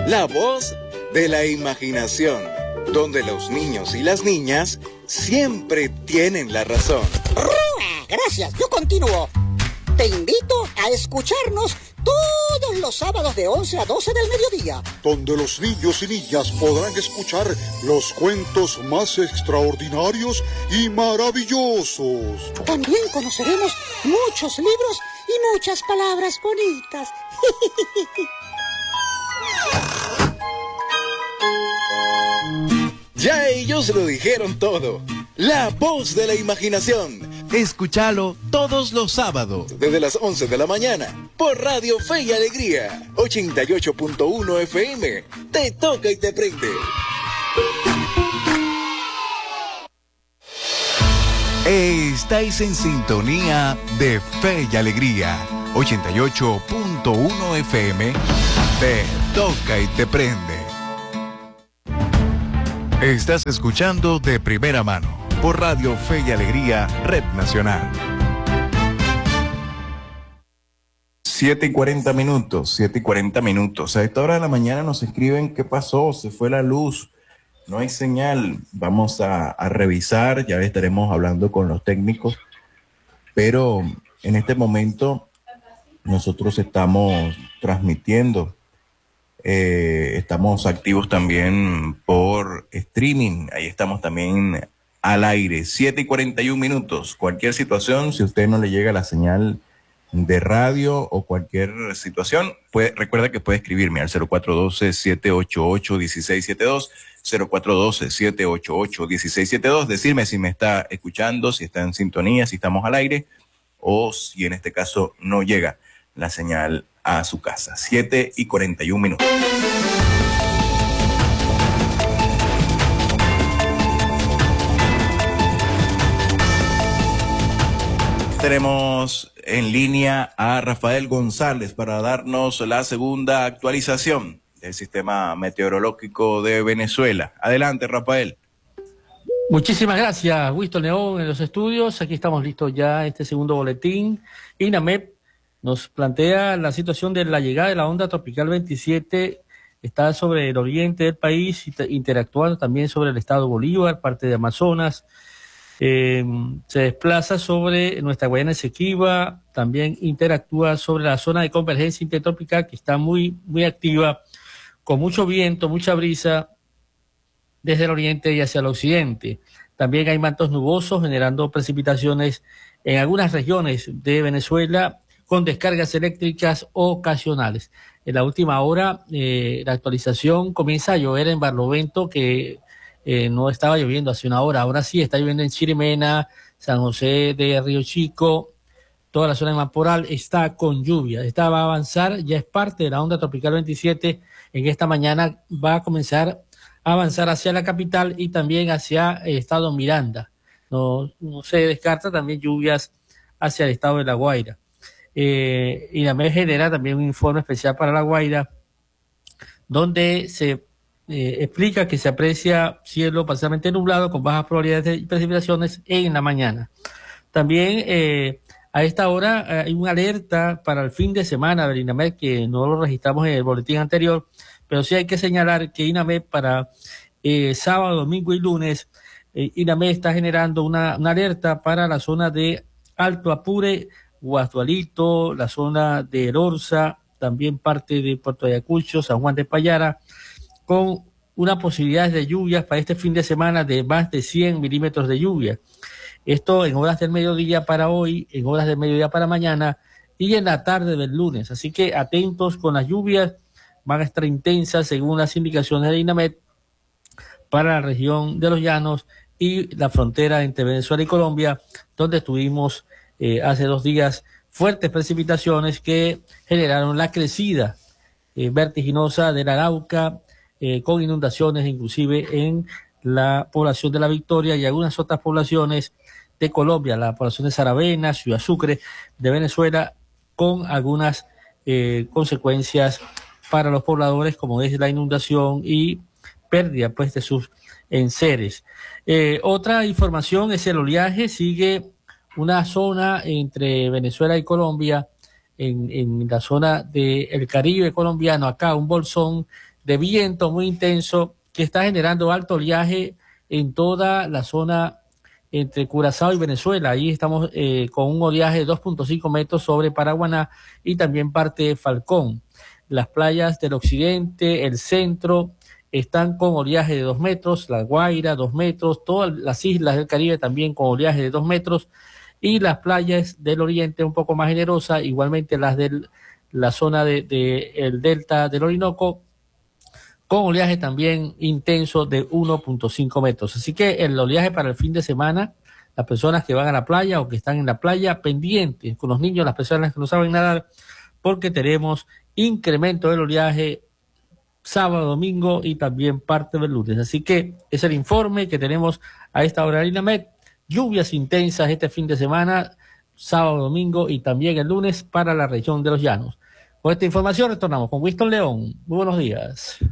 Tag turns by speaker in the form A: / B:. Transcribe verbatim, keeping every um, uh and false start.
A: la voz de la imaginación, donde los niños y las niñas siempre tienen la razón.
B: Gracias, yo continúo. Te invito a escucharnos todos los sábados de once a doce del mediodía,
C: donde los niños y niñas podrán escuchar los cuentos más extraordinarios y maravillosos.
B: También conoceremos muchos libros y muchas palabras bonitas.
A: Ya ellos lo dijeron todo. La voz de la imaginación.
D: Escúchalo todos los sábados
A: desde las once de la mañana por Radio Fe y Alegría ochenta y ocho punto uno F M. Te toca y te prende.
D: Estáis en sintonía de Fe y Alegría ochenta y ocho punto uno F M. Te toca y te prende. Estás escuchando de primera mano por Radio Fe y Alegría, Red Nacional. siete y cuarenta minutos, siete y cuarenta minutos. A esta hora de la mañana nos escriben qué pasó, se fue la luz, no hay señal. Vamos a, a revisar, ya estaremos hablando con los técnicos, pero en este momento nosotros estamos transmitiendo. Eh, estamos activos también por streaming, ahí estamos también al aire, siete y cuarenta y un minutos. Cualquier situación, si a usted no le llega la señal de radio o cualquier situación, puede, recuerda que puede escribirme al cero cuatro uno dos, siete ocho ocho, uno seis siete dos, cero cuatro uno dos, siete ocho ocho, uno seis siete dos, decirme si me está escuchando, si está en sintonía, si estamos al aire, o si en este caso no llega la señal a su casa. siete y cuarenta y un minutos. Tenemos en línea a Rafael González para darnos la segunda actualización del sistema meteorológico de Venezuela. Adelante, Rafael.
E: Muchísimas gracias, Winston León en los estudios. Aquí estamos listos ya, este segundo boletín. INAMED nos plantea la situación de la llegada de la onda tropical veintisiete. Está sobre el oriente del país, interactuando también sobre el estado Bolívar, parte de Amazonas. Eh, se desplaza sobre nuestra Guayana Esequiba, también interactúa sobre la zona de convergencia intertropical que está muy, muy activa, con mucho viento, mucha brisa desde el oriente y hacia el occidente. También hay mantos nubosos generando precipitaciones en algunas regiones de Venezuela con descargas eléctricas ocasionales. En la última hora, eh, la actualización comienza a llover en Barlovento, que Eh, no estaba lloviendo hace una hora, ahora sí está lloviendo en Chirimena, San José de Río Chico, toda la zona de Maporal está con lluvia. Esta va a avanzar, ya es parte de la onda tropical veintisiete, en esta mañana va a comenzar a avanzar hacia la capital y también hacia el estado Miranda. No, no se descarta también lluvias hacia el estado de La Guaira. Eh, y la M E genera también un informe especial para La Guaira, donde se Eh, explica que se aprecia cielo parcialmente nublado con bajas probabilidades de precipitaciones en la mañana. También eh, a esta hora eh, hay una alerta para el fin de semana del INAMED que no lo registramos en el boletín anterior, pero sí hay que señalar que INAMED para eh, sábado, domingo y lunes, eh, INAMED está generando una, una alerta para la zona de Alto Apure, Guastualito, la zona de Elorza, también parte de Puerto Ayacucho, San Juan de Payara, con unas posibilidades de lluvias para este fin de semana de más de cien milímetros de lluvia. Esto en horas del mediodía para hoy, en horas del mediodía para mañana y en la tarde del lunes. Así que atentos con las lluvias, van a estar intensas según las indicaciones de INAMED para la región de los Llanos y la frontera entre Venezuela y Colombia, donde tuvimos eh, hace dos días fuertes precipitaciones que generaron la crecida eh, vertiginosa del Arauca, Eh, con inundaciones inclusive en la población de La Victoria y algunas otras poblaciones de Colombia, la población de Saravena, Ciudad Sucre, de Venezuela, con algunas eh, consecuencias para los pobladores, como es la inundación y pérdida pues de sus enseres. Eh, otra información es el oleaje. Sigue una zona entre Venezuela y Colombia, en, en la zona del Caribe colombiano, acá un bolsón de viento muy intenso que está generando alto oleaje en toda la zona entre Curazao y Venezuela. Ahí estamos eh, con un oleaje de dos punto cinco metros sobre Paraguaná y también parte de Falcón. Las playas del occidente, el centro, están con oleaje de dos metros, La Guaira dos metros, todas las islas del Caribe también con oleaje de dos metros, y las playas del oriente un poco más generosas, igualmente las de la zona del de, de el delta del Orinoco, con oleaje también intenso de uno punto cinco metros. Así que el oleaje para el fin de semana, las personas que van a la playa o que están en la playa, pendientes con los niños, las personas que no saben nadar, porque tenemos incremento del oleaje sábado, domingo y también parte del lunes. Así que es el informe que tenemos a esta hora en INAMED. Lluvias intensas este fin de semana, sábado, domingo y también el lunes para la región de los Llanos. Con esta información retornamos con Winston León. Muy buenos días.